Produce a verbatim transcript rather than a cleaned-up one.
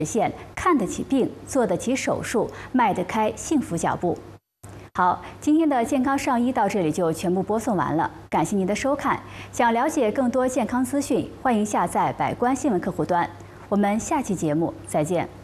现看得起病、做得起手术、迈得开幸福脚步。好，今天的健康上医到这里就全部播送完了，感谢您的收看。想了解更多健康资讯，欢迎下载百官新闻客户端。我们下期节目再见。